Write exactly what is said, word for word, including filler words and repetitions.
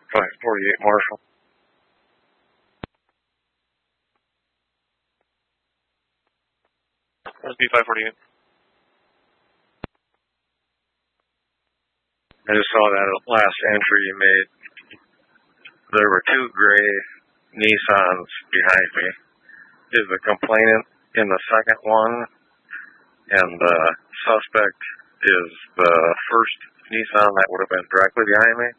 five forty-eight Marshall. S B five forty-eight. I just saw that last entry you made. There were two gray Nissans behind me. Is the complainant in the second one, and the suspect is the first Nissan that would have been directly behind me?